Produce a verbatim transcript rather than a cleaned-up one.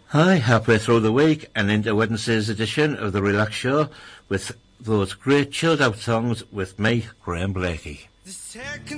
Hi, halfway through the week and into Wednesday's edition of the Relax Show with those great chilled out songs with me, Graham Blakey.